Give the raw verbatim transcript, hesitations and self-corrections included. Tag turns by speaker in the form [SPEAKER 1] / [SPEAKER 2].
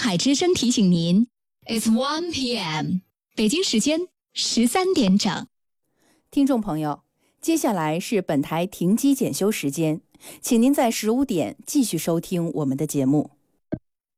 [SPEAKER 1] 海之声提醒您 ，It's one p m 北京时间十三点整。
[SPEAKER 2] 听众朋友，接下来是本台停机检修时间，请您在十五点继续收听我们的节目。